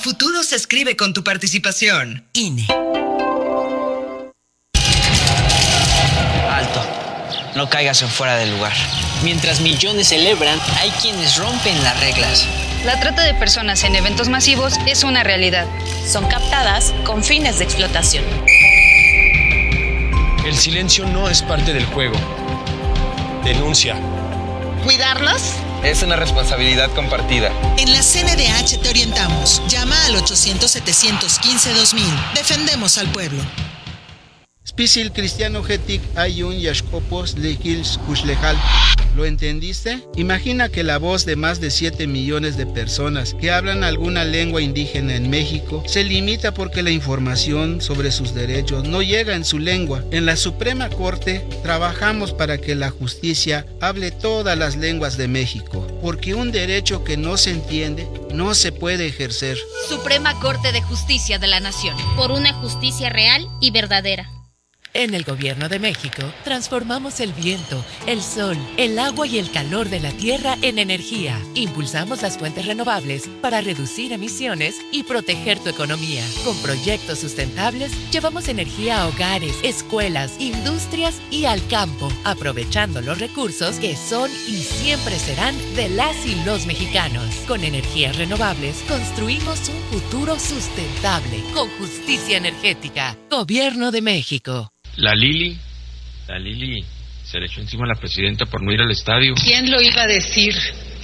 futuro se escribe con tu participación. INE. Alto. No caigas en fuera del lugar. Mientras millones celebran, hay quienes rompen las reglas. La trata de personas en eventos masivos es una realidad. Son captadas con fines de explotación. El silencio no es parte del juego. Denuncia. ¿Cuidarlos? Es una responsabilidad compartida. En la CNDH te orientamos. Llama al 800-715-2000. Defendemos al pueblo. Spisil cristiano getic ayun yashkopos lekils kushlejal. ¿Lo entendiste? Imagina que la voz de más de 7 millones de personas que hablan alguna lengua indígena en México se limita porque la información sobre sus derechos no llega en su lengua. En la Suprema Corte trabajamos para que la justicia hable todas las lenguas de México, porque un derecho que no se entiende no se puede ejercer. Suprema Corte de Justicia de la Nación. Por una justicia real y verdadera. En el Gobierno de México, transformamos el viento, el sol, el agua y el calor de la tierra en energía. Impulsamos las fuentes renovables para reducir emisiones y proteger tu economía. Con proyectos sustentables, llevamos energía a hogares, escuelas, industrias y al campo, aprovechando los recursos que son y siempre serán de las y los mexicanos. Con energías renovables, construimos un futuro sustentable, con justicia energética. Gobierno de México. La Lili se le echó encima a la presidenta por no ir al estadio. ¿Quién lo iba a decir?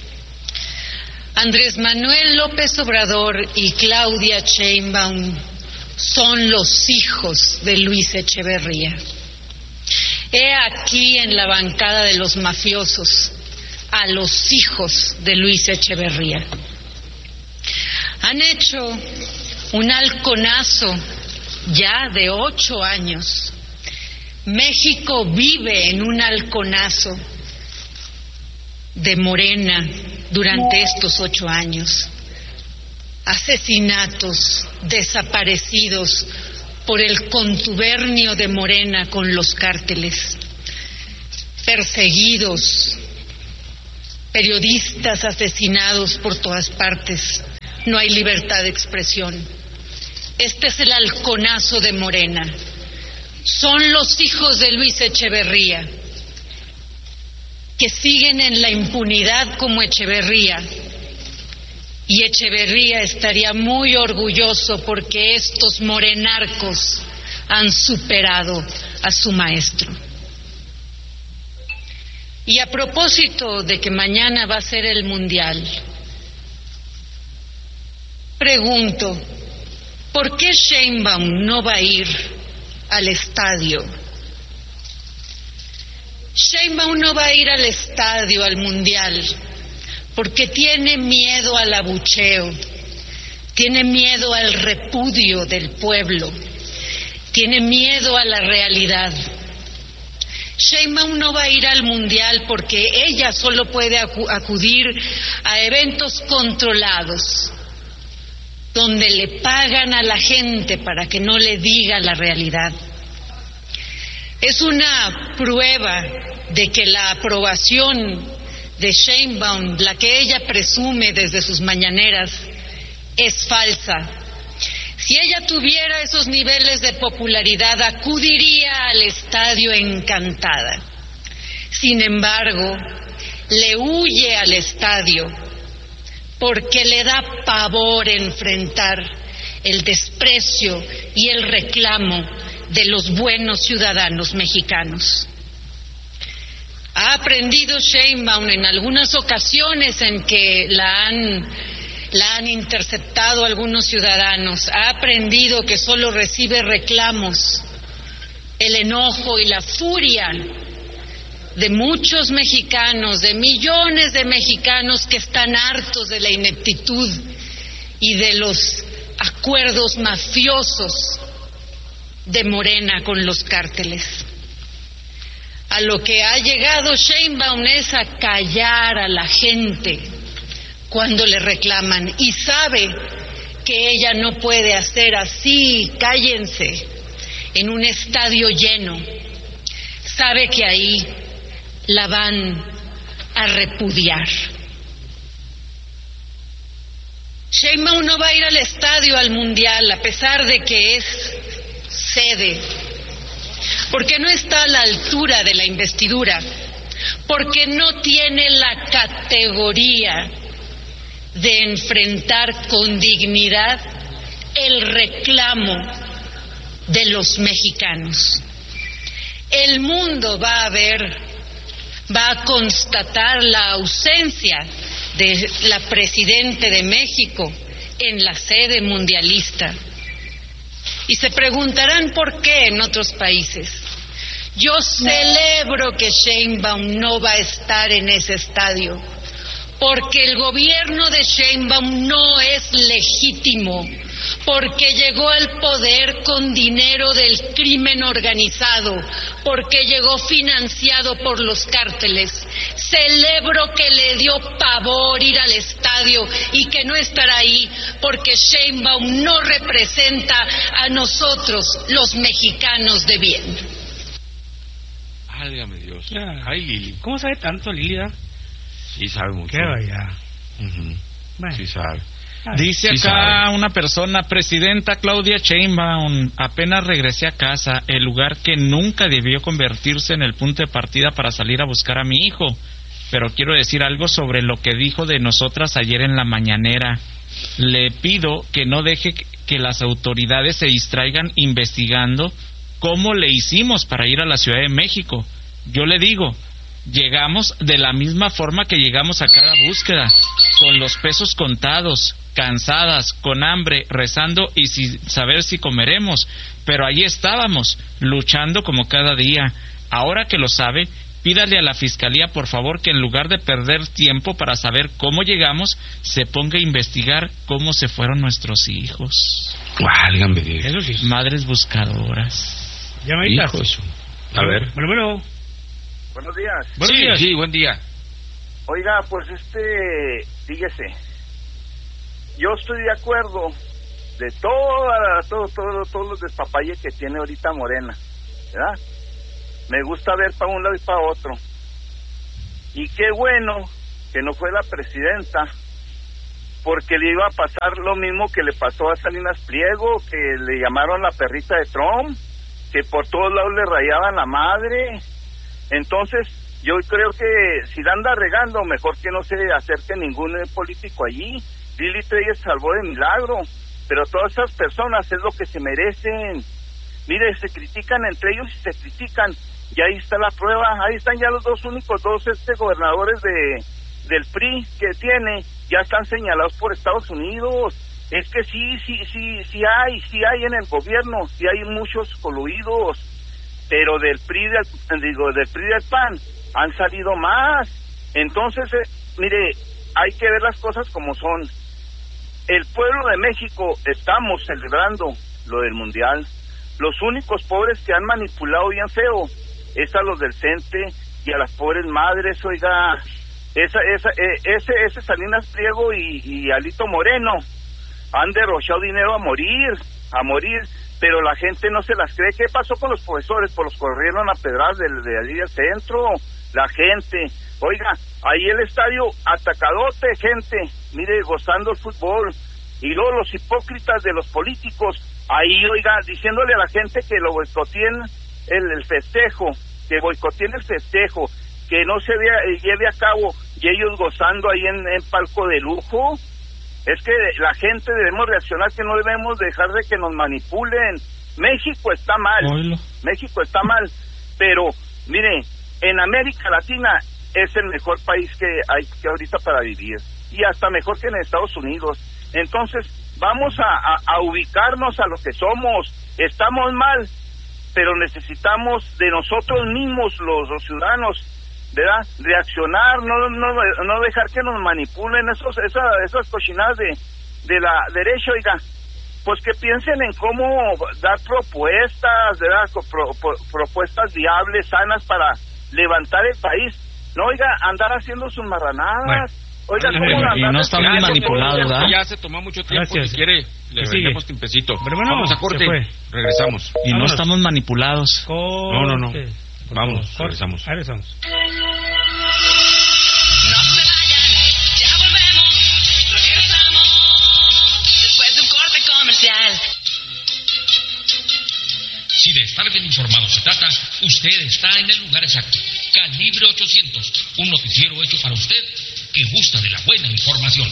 Andrés Manuel López Obrador y Claudia Sheinbaum son los hijos de Luis Echeverría. He aquí en la bancada de los mafiosos a los hijos de Luis Echeverría. Han hecho un halconazo ya de 8 años. México vive en un halconazo de Morena durante estos 8 años. Asesinatos, desaparecidos por el contubernio de Morena con los cárteles, perseguidos, periodistas asesinados por todas partes. No hay libertad de expresión. Este es el halconazo de Morena. Son los hijos de Luis Echeverría, que siguen en la impunidad como Echeverría. Y Echeverría estaría muy orgulloso porque estos morenarcos han superado a su maestro. Y a propósito de que mañana va a ser el Mundial, pregunto, ¿por qué Sheinbaum no va a ir al estadio? Sheinbaum no va a ir al estadio, al Mundial, porque tiene miedo al abucheo, tiene miedo al repudio del pueblo, tiene miedo a la realidad. Sheinbaum no va a ir al Mundial porque ella solo puede acudir a eventos controlados, donde le pagan a la gente para que no le diga la realidad. Es una prueba de que la aprobación de Sheinbaum, la que ella presume desde sus mañaneras, es falsa. Si ella tuviera esos niveles de popularidad, acudiría al estadio encantada. Sin embargo, le huye al estadio porque le da pavor enfrentar el desprecio y el reclamo de los buenos ciudadanos mexicanos. Ha aprendido Sheinbaum en algunas ocasiones en que la han interceptado algunos ciudadanos, ha aprendido que solo recibe reclamos, el enojo y la furia de muchos mexicanos, de millones de mexicanos que están hartos de la ineptitud y de los acuerdos mafiosos de Morena con los cárteles. A lo que ha llegado Sheinbaum es a callar a la gente cuando le reclaman, y sabe que ella no puede hacer así, cállense, en un estadio lleno. Sabe que ahí la van a repudiar. Sheinbaum no va a ir al estadio al Mundial a pesar de que es sede, porque no está a la altura de la investidura, porque no tiene la categoría de enfrentar con dignidad el reclamo de los mexicanos. El mundo va a constatar la ausencia de la Presidenta de México en la sede mundialista. Y se preguntarán por qué en otros países. Yo celebro que Sheinbaum no va a estar en ese estadio, porque el gobierno de Sheinbaum no es legítimo, porque llegó al poder con dinero del crimen organizado, porque llegó financiado por los cárteles. Celebro que le dio pavor ir al estadio y que no estará ahí, porque Sheinbaum no representa a nosotros, los mexicanos de bien. Válgame Dios. Ay, Lili. ¿Cómo sabe tanto, Lili? Sí sabe mucho. Qué vaya. Bueno. Sí sabe. Dice acá una persona: Presidenta Claudia Sheinbaum, apenas regresé a casa, el lugar que nunca debió convertirse en el punto de partida para salir a buscar a mi hijo. Pero quiero decir algo sobre lo que dijo de nosotras ayer en la mañanera. Le pido que no deje que las autoridades se distraigan investigando cómo le hicimos para ir a la Ciudad de México. Yo le digo, llegamos de la misma forma que llegamos a cada búsqueda, con los pesos contados, cansadas, con hambre, rezando y sin saber si comeremos, pero allí estábamos, luchando como cada día. Ahora que lo sabe, pídale a la Fiscalía, por favor, que en lugar de perder tiempo para saber cómo llegamos, se ponga a investigar cómo se fueron nuestros hijos. Válgame Dios. Eso sí. Madres buscadoras. Hijos. A ver. Bueno. Buenos días. Buenos días. Sí, buen día. Oiga, pues fíjese, yo estoy de acuerdo de todos los despapalles que tiene ahorita Morena, ¿verdad? Me gusta ver para un lado y para otro. Y qué bueno que no fue la presidenta, porque le iba a pasar lo mismo que le pasó a Salinas Pliego, que le llamaron la perrita de Trump, que por todos lados le rayaban la madre. Entonces, yo creo que si la anda regando, mejor que no se acerque ningún político allí. Lili Telles salvó de milagro, pero todas esas personas es lo que se merecen. Mire, se critican entre ellos y se critican, y ahí está la prueba. Ahí están ya los únicos dos gobernadores del PRI que tiene, ya están señalados por Estados Unidos. Es que sí hay en el gobierno, sí hay muchos coluidos, pero del PRI del PAN han salido más. Entonces, mire, hay que ver las cosas como son. El pueblo de México estamos celebrando lo del Mundial. Los únicos pobres que han manipulado bien feo es a los del CENTE y a las pobres madres. Oiga, ese Salinas Pliego y Alito Moreno han derrochado dinero a morir, pero la gente no se las cree. ¿Qué pasó con los profesores? Pues los corrieron a pedras de allí del centro, la gente. Oiga, ahí el estadio atacadote, gente, mire, gozando el fútbol. Y luego los hipócritas de los políticos, ahí, oiga, diciéndole a la gente que lo boicoteen el festejo, que no se lleve a cabo, y ellos gozando ahí en palco de lujo. Es que la gente debemos reaccionar, que no debemos dejar de que nos manipulen. México está mal, pero mire, en América Latina es el mejor país que hay que ahorita para vivir, y hasta mejor que en Estados Unidos. Entonces vamos a ubicarnos a lo que somos. Estamos mal, pero necesitamos de nosotros mismos, los ciudadanos, ¿verdad? Reaccionar, no dejar que nos manipulen esas cochinadas de la derecha. Oiga, pues que piensen en cómo dar propuestas, ¿verdad? Propuestas viables, sanas para levantar el país. No, oiga, andar haciendo sus marranadas. Bueno. Oiga, y no estamos manipulados, ¿verdad? Ya se tomó mucho tiempo. Gracias. Si quiere, le vendemos tiempecito. Pero bueno, vamos a corte, regresamos. Y no estamos manipulados. No. Vamos, regresamos. especial. Si de estar bien informado se trata, usted está en el lugar exacto. Calibre 800, un noticiero hecho para usted que gusta de la buena información.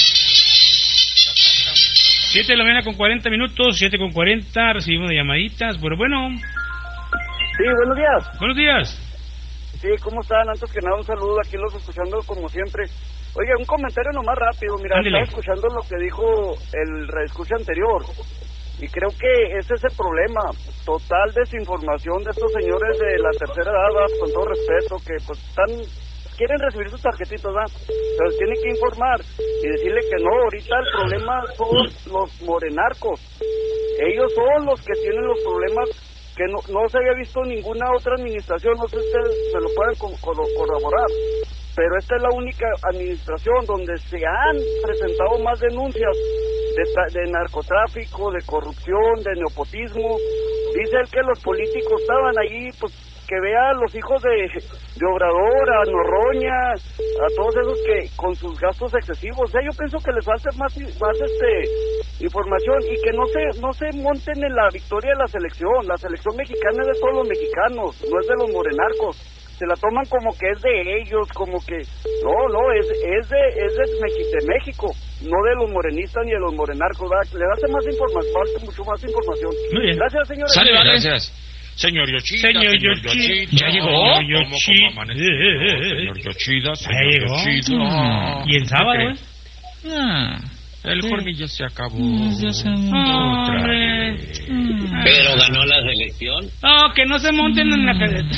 7 de la mañana con 40 minutos, 7 con 40, recibimos de llamaditas. Bueno. Sí, buenos días. Buenos días. Sí, ¿cómo están? Antes que nada, un saludo, aquí los escuchando como siempre. Oye, un comentario nomás rápido, mira, Ándale. estaba escuchando lo que dijo el reescucha anterior, y creo que ese es el problema, total desinformación de estos señores de la tercera edad, con todo respeto, que pues quieren recibir sus tarjetitos, ¿verdad? Pero tienen que informar y decirle que no, ahorita el problema son los morenarcos, ellos son los que tienen los problemas que no se había visto en ninguna otra administración, no sé si ustedes se lo pueden corroborar, pero esta es la única administración donde se han presentado más denuncias de narcotráfico, de corrupción, de nepotismo. Dice él que los políticos estaban allí, pues que vea a los hijos de Obrador, a Noroña, a todos esos que con sus gastos excesivos. O sea, yo pienso que les falta más información y que no se monten en la victoria de la selección. La selección mexicana es de todos los mexicanos, no es de los morenarcos. Se la toman como que es de ellos, como que es de México, no de los morenistas ni de los morenarcos, ¿verdad? Le hace más información, mucho más información. Muy bien. Gracias, señores. Sale, vale. Gracias. Señor Yoshida. Señor Yoshida. ¿Ya llegó? ¿Cómo amaneció? Señor Yoshida. Ya llegó. ¿Y el sábado? El jornillo se acabó. Otra vez. Pero ganó la selección. No, que no se monten en la cadeta.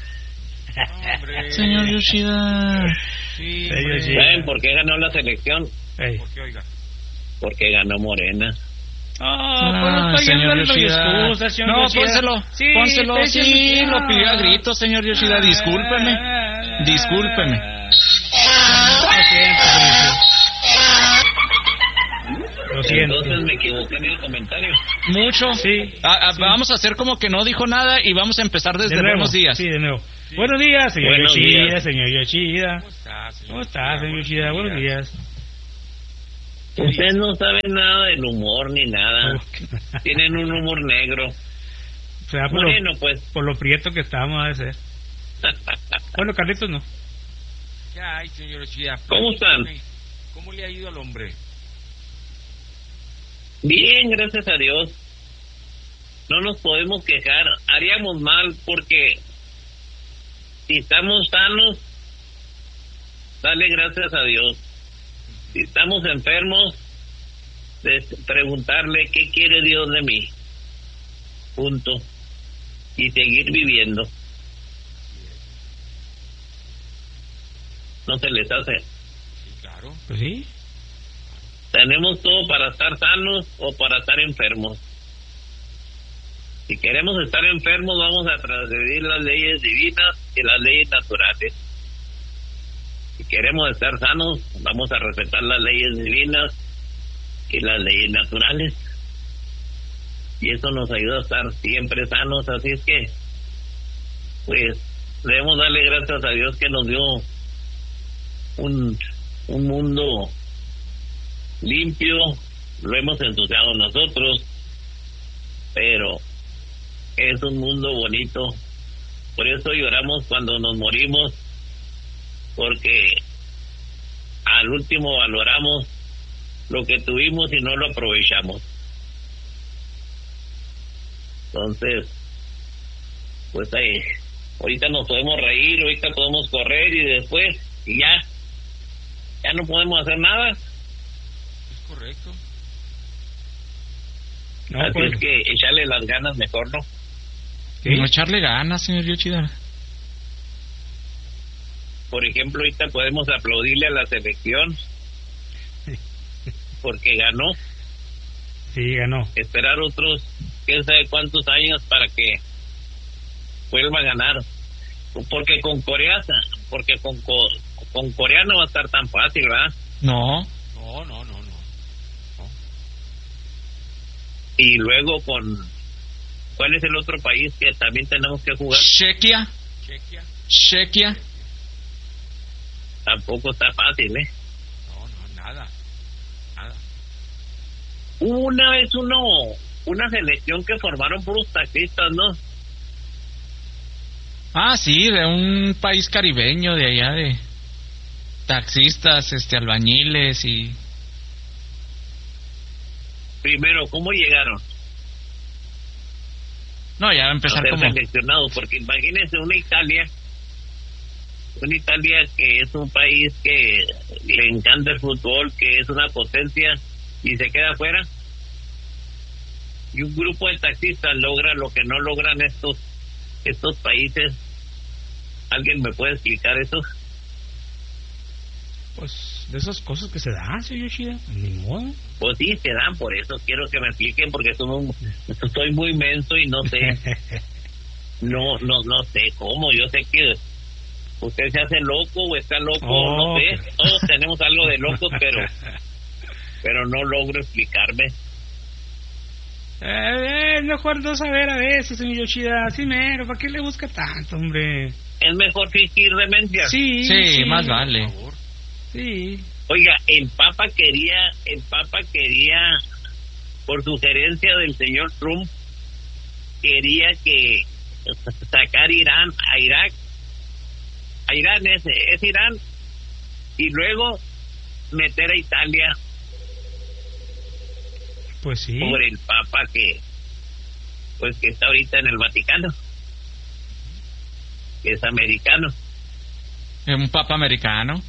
Señor Yoshida. Sí, ¿Saben por qué ganó la selección? ¿Por qué, oiga? Porque ganó Morena. Señor Yoshida. No, pónselo. Pónselo. Sí, lo pidió a gritos, señor Yoshida. Discúlpeme. Lo siento. Entonces me equivoqué en el comentario. Mucho. Sí. Vamos a hacer como que no dijo nada y vamos a empezar desde de nuevo. buenos días. Sí, de nuevo. Sí. Buenos días, señor Buenos Yoshida, días. señor Yoshida. ¿Cómo está, señor Yoshida? Buenos días. Ustedes no saben nada del humor ni nada. Tienen un humor negro. O sea, Moreno, pues. Por lo prieto que estamos a ser. Bueno, Carlitos no. ¿Qué hay, señor Yoshida? ¿Cómo están? ¿Cómo le ha ido al hombre? Bien, gracias a Dios. No nos podemos quejar. Haríamos mal porque si estamos sanos, dale gracias a Dios. Si estamos enfermos, preguntarle qué quiere Dios de mí. Punto. Y seguir viviendo. ¿No se les hace? Sí, claro. Pues sí. Tenemos todo para estar sanos o para estar enfermos. Si queremos estar enfermos, vamos a transgredir las leyes divinas y las leyes naturales. Si queremos estar sanos, vamos a respetar las leyes divinas y las leyes naturales. Y eso nos ayuda a estar siempre sanos. Así es que, pues, debemos darle gracias a Dios que nos dio un mundo limpio. Lo hemos ensuciado nosotros, pero es un mundo bonito. Por eso lloramos cuando nos morimos, porque al último valoramos lo que tuvimos y no lo aprovechamos. Entonces, pues ahí, ahorita nos podemos reír, ahorita podemos correr y después, y ya no podemos hacer nada. Es correcto. No, así pues, es que echarle las ganas mejor, ¿no? ¿sí? No echarle ganas, señor Yoshida. Por ejemplo, ahorita podemos aplaudirle a la selección porque ganó. Sí, ganó. Esperar otros, quién sabe cuántos años para que vuelva a ganar. Porque con Corea no va a estar tan fácil, ¿verdad? No. No. Y luego ¿cuál es el otro país que también tenemos que jugar? Chequia. Tampoco está fácil, ¿eh? No, nada. Hubo una vez una selección que formaron puros taxistas, ¿no? Ah, sí, de un país caribeño de allá, de taxistas, albañiles y... Primero, ¿cómo llegaron? No, ya va a empezar como... seleccionados, porque imagínense una Italia que es un país que le encanta el fútbol, que es una potencia y se queda afuera. Y un grupo de taxistas logra lo que no logran estos países. ¿Alguien me puede explicar eso? Pues de esas cosas que se dan, señor Yoshida, ni modo. Pues sí, se dan, por eso quiero que me expliquen, porque estoy muy menso y no sé. No sé cómo. Yo sé que usted se hace loco o está loco, no sé. Todos tenemos algo de locos, pero no logro explicarme. Mejor no saber a veces, señor Yoshida. Así mero, ¿para qué le busca tanto, hombre? Es mejor fingir demencia. Sí, más vale. Sí. Oiga, el Papa quería, por sugerencia del señor Trump, quería que sacar Irán a Irak. A Irán es Irán. Y luego meter a Italia. Pues sí. Por el Papa que está ahorita en el Vaticano, que es americano. Un Papa americano.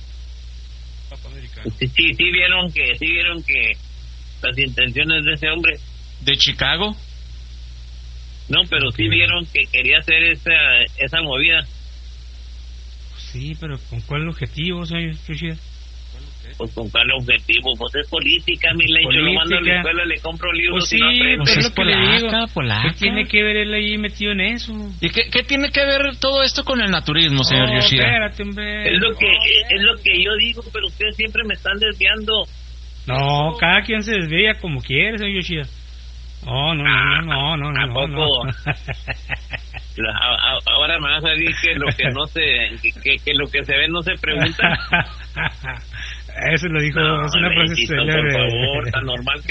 Sí vieron que las intenciones de ese hombre. ¿De Chicago? No, pero sí vieron que quería hacer esa movida. Sí, pero ¿con cuál objetivo, señor Yoshida? Pues con cuál objetivo, pues es política, mi ley. Yo lo mando a la escuela, le compro libros, pues sí, y no aprendo. Pues es lo que le digo. Polaca. ¿Qué tiene que ver él ahí metido en eso? ¿Y qué tiene que ver todo esto con el naturismo, señor Yoshida? Espérate, hombre. Es lo que yo digo, pero ustedes siempre me están desviando. No, cada quien se desvía como quiere, señor Yoshida. No. ¿A poco? Ahora me va a salir que lo que no se, que lo que se ve no se pregunta. Eso lo dijo, es una frase célebre. Por favor, tan normal que